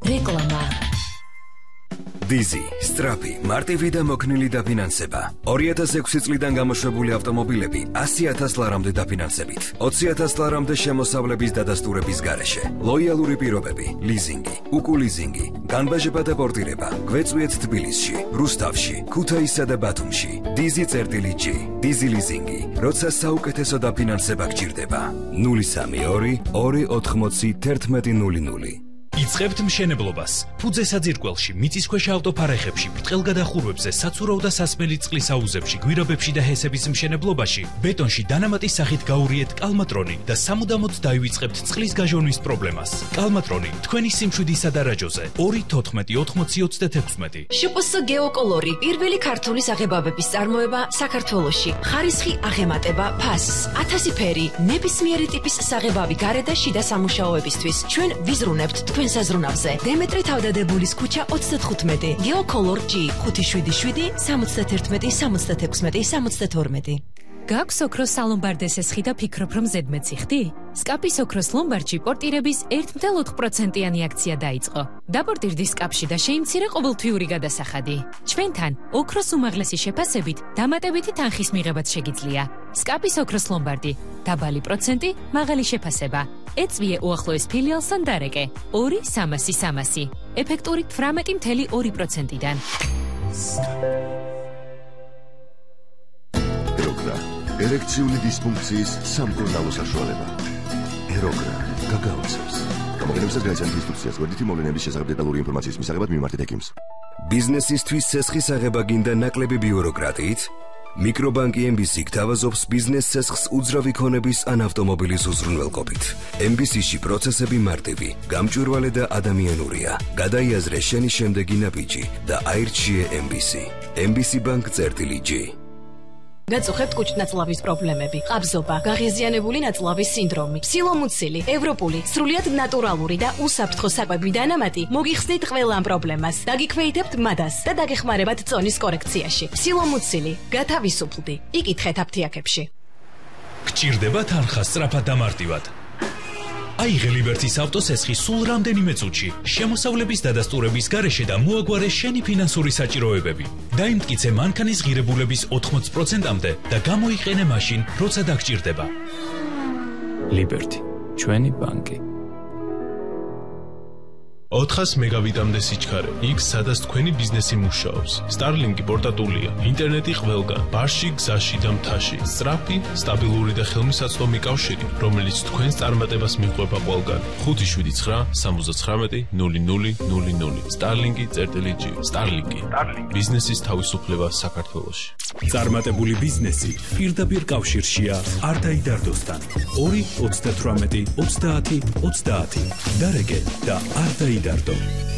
რეკლამა. Dizzy, Strapi, მარტივი და მოქნილი დაფინანსება. 2006 წლიდან გამოშვებული ავტომობილები 100,000 ლარამდე დაფინანსებით. 20,000 ლარამდე შემოსავლების დადასტურების გარეშე. ლოიალური პირობები, ლიზინგი, უკულიზინგი, განბაჟება და პორტირება. გვეწვიეთ თბილისში, რუსთავში, ქუთაისსა და ბათუმში. Dizzy.G, Dizzy ლიზინგი, როცა საუკეთესო დაფინანსება გჭირდება. 032 280 1100. იწყებთ მშენებლობას. ფუძე საძირკველში, მიწისქვეშა ავტოფარეხებში, ბრტყელგადახურვებზე, საცურაო და სასმელი წყლის აუზებში, გვირაბებში და ჰესების მშენებლობაში, ბეტონში დანამატის სახით გაურიეთ კალმატრონი და სამუდამოდ დაივიწყებთ წყლის გაჟონვის პრობლემას. კალმატრონი, თქვენი სიმშვიდისა და რაჯოზე. 2-14-80-26. შპს გეოკოლორი, პირველი ქართული საღებავების წარმოება საქართველოში. ხარისხი აღემატება ფასს. 1000 ფერი, ნებისმიერი ტიპის საღებავი გარე და შიდა სამუშაოებისთვის. ჩვენ ვიზრუნებთ თქვენ საზრუნავზე. დემეტრი თავდადებულის ქუჩა 35. გეოკოლორ G 577 71 76 72. გაქვს ოქროს სალომბარდესეს ხი და ფიქრობ რომ ზედმეტი ხდი? სკაპის ოქროს ლომბარდში პორტირების 1.8%-იანი აქცია დაიწყო. დაპორტირდი სკაპში და შეიმცირე ყოველთვიური გადასახადი. ჩვენთან ოქროს უმაღლესი შეფასებით დამატებითი თანხის მიღებაც შეგიძლია. სკაპის ოქროს ლომბარდი, დაბალი პროცენტი, მაღალი შეფასება. ეწვიე უახლოეს ფილიალსთან დარეკე 2-300-300. ეფექტური 18.2%-დან. ერექციული დისფუნქციის სამკურნალო საშუალება. ეროგრა გაგაოცებს. გამოგონებისას გაიცანთ ინსტრუქციას, გვერდითი მოვლენების შესახებ დეტალური ინფორმაციის მისაღებად მიმართეთ ექიმს. ბიზნესისთვის ცესხის აღება გინდა ნაკლები ბიუროკრატიით? მიკრობანკი MBC გთავაზობს ბიზნეს ცესხს უძრავი ქონების ან ავტომობილის უზრუნველყოფით. MBC-ში პროცესები მარტივი, გამჭვირვალე და ადამიანურია. გადაიაზრე შენი შემდეგი ნაბიჯი და აირჩიე MBC. MBC Bank.G. გაწუხებთ კუჭნაწლავის პრობლემები, ყაბზობა, გაღიზიანებული ნაწლავის სინდრომი, სილომუცილი, ევროპული, სრულიად ნატურალური და უსაფრთხო საკვები დანამატი მოგიხსნით ყველა ამ პრობლემას. დაგიქვეითებთ მადას და დაგეხმარებათ წონის კორექციაში. სილომუცილი, გათავისუფლდი. იკითხეთ აფთიაქებში. გჭირდება თანხა სწრაფად და მარტივად. აიღე ლიბერტის ავტოსესხი სულ რამდენიმე წუთში, შემოსავლების დადასტურების გარეშე და მოაგვარე შენი ფინანსური საჭიროებები. დაიმტკიცე მანქანის ღირებულების 80%-მდე და გამოიყენე მაშინ, როცა დაგჭირდება. ლიბერტი, ჩვენი ბანკი. 400 მეგავიტამდე სიჩქარე, იქ სადაც თქვენი ბიზნესი მუშაობს. Starlink პორტატულია, ინტერნეტი ყველგან, ბარში, გზაში და მთაში. სწრაფი, სტაბილური და ხელმისაწვდომი კავშირი, რომელიც თქვენს წარმატებას მიყვება ყველგან. 579-79-0000. Starlink.G. Starlink. ბიზნესის თავისუფლება საქართველოში. წარმატებული ბიზნესი პირდაპირ კავშირშია არ დაიდარდოსთან. 2-88-30-30. დარეკე და არ დაიდარდო.